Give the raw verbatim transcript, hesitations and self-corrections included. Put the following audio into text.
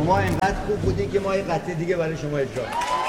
شما اینقدر خوب بودین که ما یه قطعه دیگه برای شما اجرا